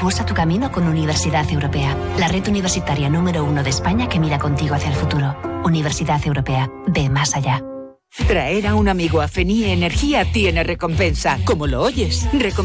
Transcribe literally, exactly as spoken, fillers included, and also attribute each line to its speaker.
Speaker 1: Impulsa tu camino con Universidad Europea, la red universitaria número uno de España que mira contigo hacia el futuro. Universidad Europea, ve más allá.
Speaker 2: Traer a un amigo a Fenie Energía tiene recompensa. Como lo oyes, recompensa.